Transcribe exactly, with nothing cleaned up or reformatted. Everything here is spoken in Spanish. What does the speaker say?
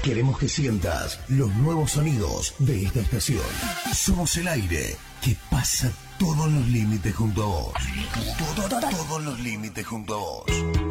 Queremos que sientas los nuevos sonidos de esta estación. Somos el aire que pasa todos los límites junto a vos. Todo, todos los límites junto a vos.